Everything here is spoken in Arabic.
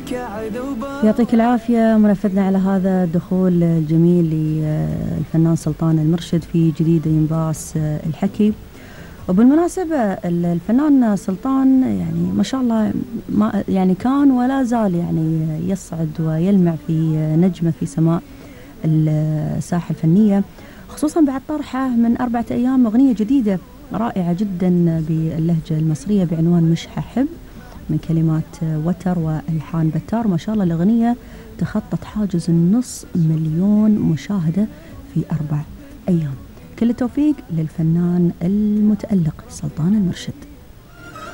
يعطيك العافية منفذنا على هذا الدخول الجميل للفنان سلطان المرشد في جديدة ينباس الحكي. وبالمناسبة الفنان سلطان يعني ما شاء الله ما يعني كان ولا زال يعني يصعد ويلمع في نجمة في سماء الساحة الفنية، خصوصا بعد طرحه من 4 أيام أغنية جديدة رائعة جدا باللهجة المصرية بعنوان مش هحب، من كلمات وتر والحان بتار. ما شاء الله الاغنيه تخطت حاجز 500,000 مشاهده في 4 أيام. كل التوفيق للفنان المتألق سلطان المرشد.